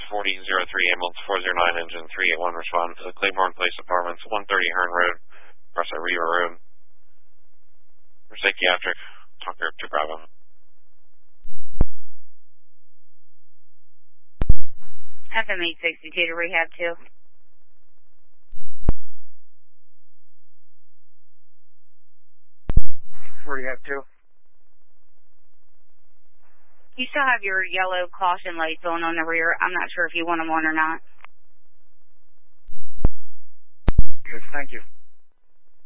4003, ambulance 409, engine 381, respond to the Claiborne Place Apartments, 130 Hearn Road, Russell Riva Road. For psychiatric, Tucker to Bravo. FM 862 to Rehab 2. Rehab 2. You still have your yellow caution lights on the rear. I'm not sure if you want them on or not. Good, thank you.